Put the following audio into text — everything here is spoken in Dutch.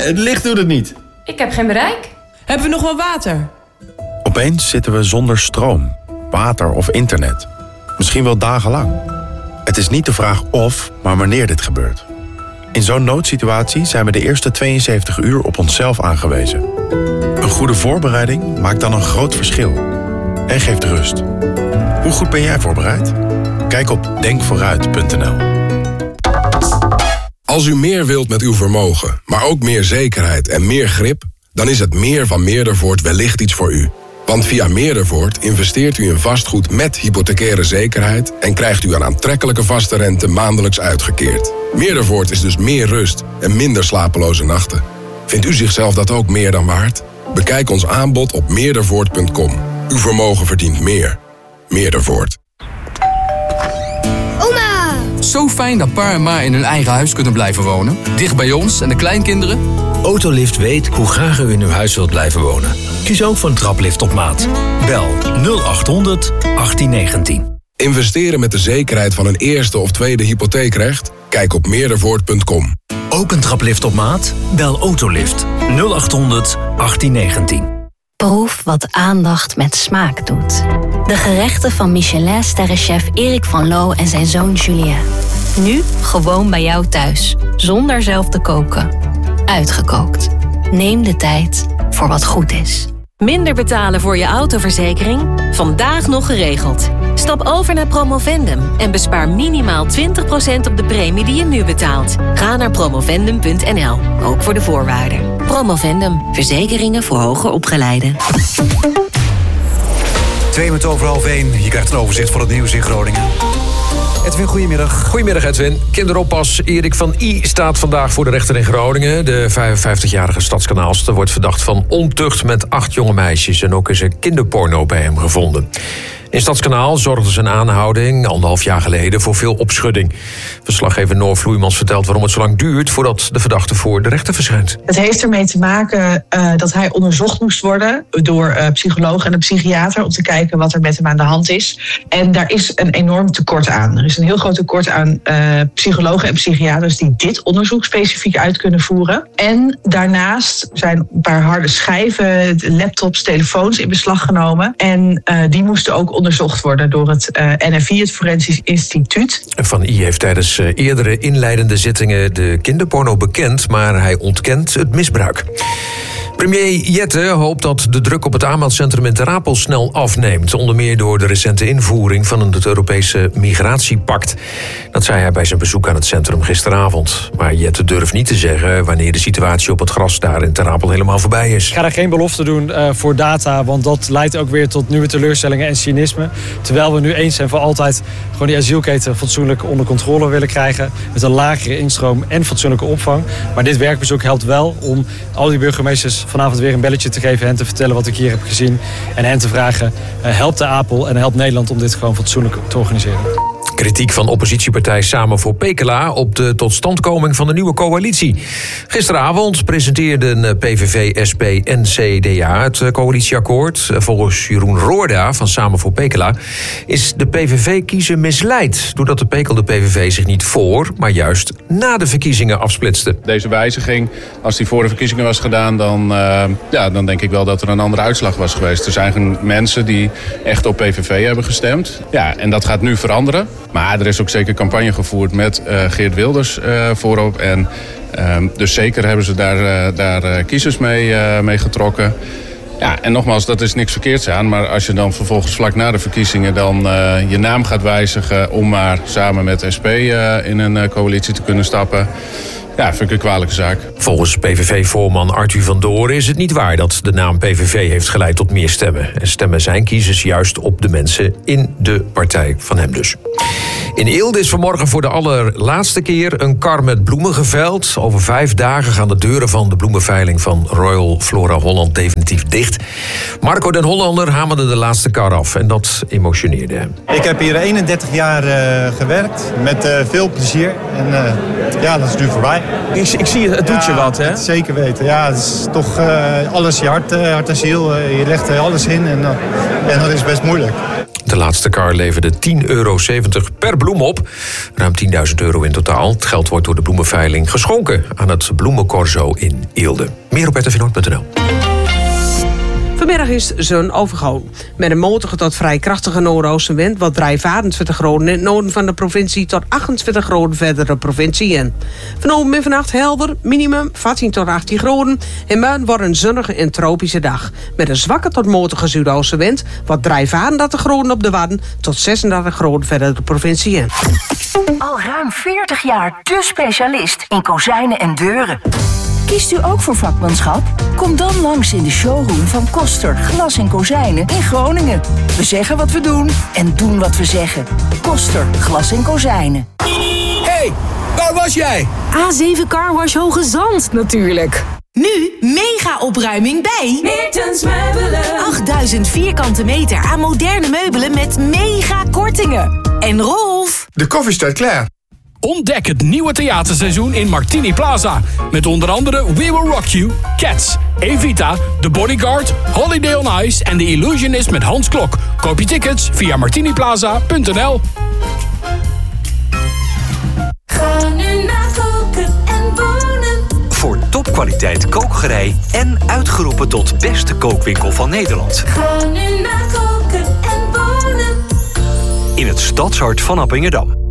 het licht doet het niet. Ik heb geen bereik. Hebben we nog wel water? Opeens zitten we zonder stroom, water of internet. Misschien wel dagenlang. Het is niet de vraag of, maar wanneer dit gebeurt. In zo'n noodsituatie zijn we de eerste 72 uur op onszelf aangewezen. Een goede voorbereiding maakt dan een groot verschil. En geeft rust. Hoe goed ben jij voorbereid? Kijk op denkvooruit.nl. Als u meer wilt met uw vermogen, maar ook meer zekerheid en meer grip, dan is het meer van Meerdervoort wellicht iets voor u. Want via Meerdervoort investeert u in vastgoed met hypothecaire zekerheid en krijgt u een aantrekkelijke vaste rente maandelijks uitgekeerd. Meerdervoort is dus meer rust en minder slapeloze nachten. Vindt u zichzelf dat ook meer dan waard? Bekijk ons aanbod op meerdervoort.com. Uw vermogen verdient meer. Meerdervoort. Oma! Zo fijn dat pa en ma in hun eigen huis kunnen blijven wonen. Dicht bij ons en de kleinkinderen. Autolift weet hoe graag u in uw huis wilt blijven wonen. Kies ook voor een traplift op maat. Bel 0800 1819. Investeren met de zekerheid van een eerste of tweede hypotheekrecht? Kijk op meerdervoort.com. Ook een traplift op maat? Bel Autolift 0800 1819. Proef wat aandacht met smaak doet. De gerechten van Michelin-sterrenchef Erik van Loo en zijn zoon Julien. Nu gewoon bij jou thuis, zonder zelf te koken. Uitgekookt. Neem de tijd voor wat goed is. Minder betalen voor je autoverzekering? Vandaag nog geregeld. Stap over naar Promovendum en bespaar minimaal 20% op de premie die je nu betaalt. Ga naar promovendum.nl, ook voor de voorwaarden. Promovendum, verzekeringen voor hoger opgeleiden. 2 minuten over 12:30. Je krijgt een overzicht van het nieuws in Groningen. Edwin, goedemiddag. Goedemiddag, Edwin. Kinderoppas Erik van I staat vandaag voor de rechter in Groningen. De 55-jarige stadskanaalster wordt verdacht van ontucht met 8 jonge meisjes. En ook is er kinderporno bij hem gevonden. In Stadskanaal zorgde zijn aanhouding 1,5 jaar geleden voor veel opschudding. Verslaggever Noor Vloeimans vertelt waarom het zo lang duurt voordat de verdachte voor de rechter verschijnt. Het heeft ermee te maken dat hij onderzocht moest worden door psychologen en een psychiater om te kijken wat er met hem aan de hand is. En daar is een enorm tekort aan. Er is een heel groot tekort aan psychologen en psychiaters die dit onderzoek specifiek uit kunnen voeren. En daarnaast zijn een paar harde schijven, laptops, telefoons in beslag genomen. En die moesten ook onderzocht worden door het NFI, het Forensisch Instituut. Van I heeft tijdens eerdere inleidende zittingen de kinderporno bekend, maar hij ontkent het misbruik. Premier Jette hoopt dat de druk op het aanmeldcentrum in Ter Apel snel afneemt. Onder meer door de recente invoering van het Europese migratiepact. Dat zei hij bij zijn bezoek aan het centrum gisteravond. Maar Jette durft niet te zeggen wanneer de situatie op het gras daar in Ter Apel helemaal voorbij is. Ik ga daar geen belofte doen voor data, want dat leidt ook weer tot nieuwe teleurstellingen en cynisme. Terwijl we nu eens en voor altijd gewoon die asielketen fatsoenlijk onder controle willen krijgen. Met een lagere instroom en fatsoenlijke opvang. Maar dit werkbezoek helpt wel om al die burgemeesters vanavond weer een belletje te geven, hen te vertellen wat ik hier heb gezien en hen te vragen, helpt de Apel en helpt Nederland om dit gewoon fatsoenlijk te organiseren. Kritiek van oppositiepartij Samen voor Pekela op de totstandkoming van de nieuwe coalitie. Gisteravond presenteerden PVV, SP en CDA het coalitieakkoord. Volgens Jeroen Roorda van Samen voor Pekela is de PVV-kiezer misleid, doordat de Pekelde PVV zich niet voor, maar juist na de verkiezingen afsplitste. Deze wijziging, als die voor de verkiezingen was gedaan, dan denk ik wel dat er een andere uitslag was geweest. Er zijn mensen die echt op PVV hebben gestemd. Ja, en dat gaat nu veranderen. Maar er is ook zeker campagne gevoerd met Geert Wilders voorop. En dus zeker hebben ze daar kiezers mee getrokken. Ja, en nogmaals, dat is niks verkeerds aan. Maar als je dan vervolgens vlak na de verkiezingen dan je naam gaat wijzigen om maar samen met SP in een coalitie te kunnen stappen. Ja, vind ik een kwalijke zaak. Volgens PVV-voorman Arthur van Doorn is het niet waar dat de naam PVV heeft geleid tot meer stemmen. En stemmen zijn kiezers juist op de mensen in de partij van hem dus. In Eelde is vanmorgen voor de allerlaatste keer een kar met bloemen geveild. Over 5 dagen gaan de deuren van de bloemenveiling van Royal Flora Holland definitief dicht. Marco den Hollander hamerde de laatste kar af en dat emotioneerde hem. Ik heb hier 31 jaar gewerkt met veel plezier en ja, dat is nu voorbij. Ik zie het doet je wat, hè? Zeker weten. Ja, het is toch alles je hart en ziel. Je legt er alles in en dat is best moeilijk. De laatste kar leverde €10,70 per bloem op. Ruim €10.000 in totaal. Het geld wordt door de bloemenveiling geschonken aan het Bloemencorso in Eelde. Meer op rtvnoord.nl. Vanmiddag is zon overgoon. Met een matige tot vrij krachtige noordoostenwind... wat draait 24 graden in het noorden van de provincie... tot 28 graden verder de provincie in. Vanavond en vannacht helder, minimum 14 tot 18 graden. En morgen wordt een zonnige en tropische dag. Met een zwakke tot matige zuidoostenwind... wat draait 34 graden op de Wadden... tot 36 graden verder de provincie in. Al ruim 40 jaar de specialist in kozijnen en deuren. Kiest u ook voor vakmanschap? Kom dan langs in de showroom van Koster Glas en Kozijnen in Groningen. We zeggen wat we doen en doen wat we zeggen. Koster Glas en Kozijnen. Hey, waar was jij? A7 Carwash Hoge Zand natuurlijk. Nu mega opruiming bij Meertens Meubelen. 8000 vierkante meter aan moderne meubelen met mega kortingen. En Rolf, de koffie staat klaar. Ontdek het nieuwe theaterseizoen in Martini Plaza. Met onder andere We Will Rock You, Cats, Evita, The Bodyguard, Holiday on Ice en The Illusionist met Hans Klok. Koop je tickets via martiniplaza.nl. Ga nu naar Koken en Wonen. Voor topkwaliteit kookgerei en uitgeroepen tot beste kookwinkel van Nederland. Ga nu naar Koken en Wonen. In het stadshart van Appingedam.